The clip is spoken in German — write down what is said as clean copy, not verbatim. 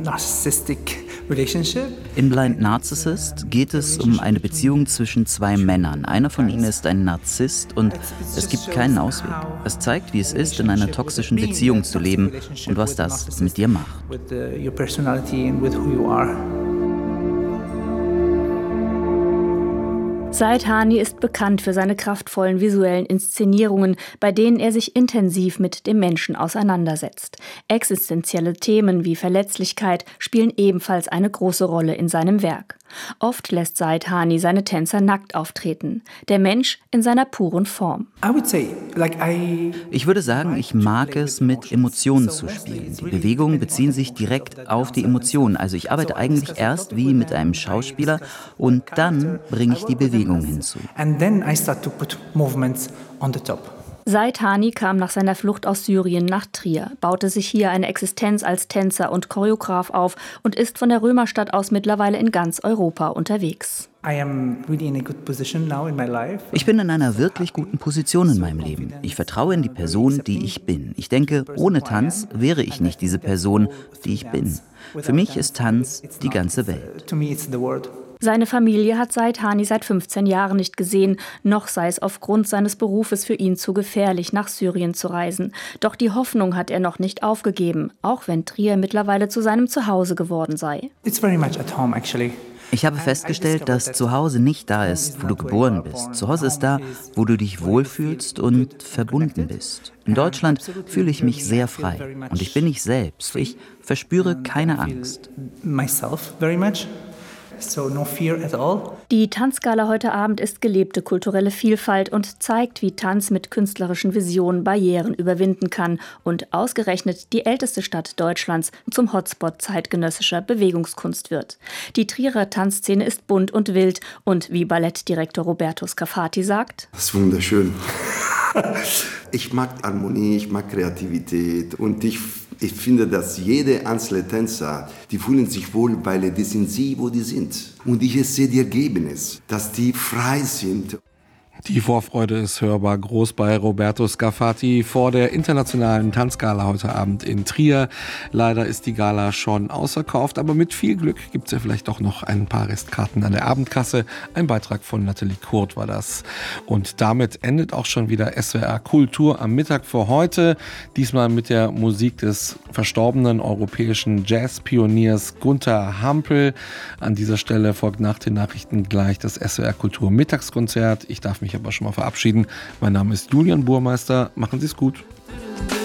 In Blind Narcissist geht es um eine Beziehung zwischen zwei Männern. Einer von ihnen ist ein Narzisst und es gibt keinen Ausweg. Es zeigt, wie es ist, in einer toxischen Beziehung zu leben und was das mit dir macht. Said Hani ist bekannt für seine kraftvollen visuellen Inszenierungen, bei denen er sich intensiv mit dem Menschen auseinandersetzt. Existenzielle Themen wie Verletzlichkeit spielen ebenfalls eine große Rolle in seinem Werk. Oft lässt Said Hani seine Tänzer nackt auftreten, der Mensch in seiner puren Form. Ich würde sagen, ich mag es, mit Emotionen zu spielen. Die Bewegungen beziehen sich direkt auf die Emotionen. Also ich arbeite eigentlich erst wie mit einem Schauspieler und dann bringe ich die Bewegung hinzu. Said Hani kam nach seiner Flucht aus Syrien nach Trier, baute sich hier eine Existenz als Tänzer und Choreograf auf und ist von der Römerstadt aus mittlerweile in ganz Europa unterwegs. Ich bin in einer wirklich guten Position in meinem Leben. Ich vertraue in die Person, die ich bin. Ich denke, ohne Tanz wäre ich nicht diese Person, die ich bin. Für mich ist Tanz die ganze Welt. Seine Familie hat Said Hani seit 15 Jahren nicht gesehen, noch sei es aufgrund seines Berufes für ihn zu gefährlich, nach Syrien zu reisen. Doch die Hoffnung hat er noch nicht aufgegeben, auch wenn Trier mittlerweile zu seinem Zuhause geworden sei. Ich habe festgestellt, dass Zuhause nicht da ist, wo du geboren bist. Zuhause ist da, wo du dich wohlfühlst und verbunden bist. In Deutschland fühle ich mich sehr frei und ich bin ich selbst. Ich verspüre keine Angst. Die Tanzgala heute Abend ist gelebte kulturelle Vielfalt und zeigt, wie Tanz mit künstlerischen Visionen Barrieren überwinden kann und ausgerechnet die älteste Stadt Deutschlands zum Hotspot zeitgenössischer Bewegungskunst wird. Die Trierer Tanzszene ist bunt und wild und wie Ballettdirektor Roberto Scafati sagt: Das ist wunderschön. Ich mag Harmonie, ich mag Kreativität und ich finde, dass jede einzelne Tänzer, die fühlen sich wohl, weil die sind sie, wo die sind. Und ich sehe die Ergebnisse, dass die frei sind. Die Vorfreude ist hörbar groß bei Roberto Scafati vor der internationalen Tanzgala heute Abend in Trier. Leider ist die Gala schon ausverkauft, aber mit viel Glück gibt es ja vielleicht doch noch ein paar Restkarten an der Abendkasse. Ein Beitrag von Nathalie Kurt war das. Und damit endet auch schon wieder SWR Kultur am Mittag für heute. Diesmal mit der Musik des verstorbenen europäischen Jazzpioniers Gunther Hampel. An dieser Stelle folgt nach den Nachrichten gleich das SWR Kultur Mittagskonzert. Ich darf mich aber schon mal verabschieden. Mein Name ist Julian Burmeister. Machen Sie es gut.